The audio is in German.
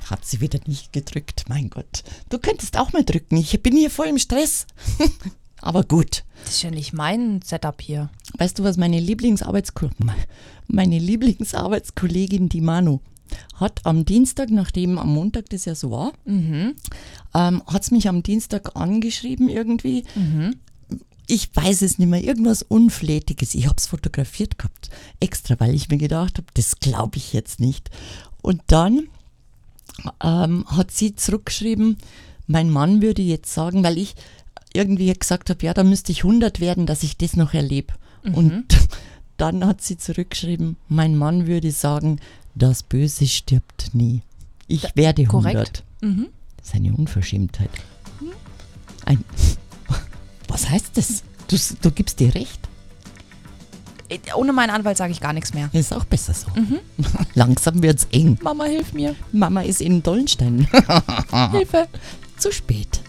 hat sie wieder nicht gedrückt. Mein Gott, du könntest auch mal drücken. Ich bin hier voll im Stress. Aber gut. Das ist ja nicht mein Setup hier. Weißt du, was meine Lieblingsarbeitskollegin, die Manu, hat am Dienstag, nachdem am Montag das ja so war, hat es mich am Dienstag angeschrieben irgendwie. Ich weiß es nicht mehr, irgendwas Unflätiges. Ich habe es fotografiert gehabt, extra, weil ich mir gedacht habe, das glaube ich jetzt nicht. Und dann hat sie zurückgeschrieben, mein Mann würde jetzt sagen, weil ich irgendwie gesagt habe, ja, da müsste ich 100 werden, dass ich das noch erlebe. Und dann hat sie zurückgeschrieben, mein Mann würde sagen, das Böse stirbt nie. Ich werde 100. Korrekt. Das ist eine Unverschämtheit. Was heißt das? Du gibst dir recht. Ohne meinen Anwalt sage ich gar nichts mehr. Ist auch besser so. Langsam wird's eng. Mama, hilf mir. Mama ist in Dollenstein. Hilfe. Zu spät.